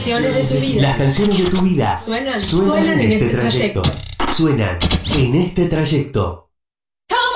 canciones de tu vida. Las canciones de tu vida Suenan en este trayecto. Suenan en este trayecto.